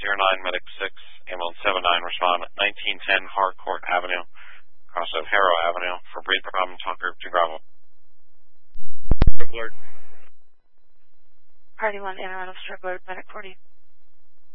09 Medic 6, ambulance 79, respond 1910 Harcourt Avenue, cross of Harrow Avenue for breathe problem, talk group to Bravo. Stroke alert. Party 1, Anne Arundel, stroke alert, Medic 40.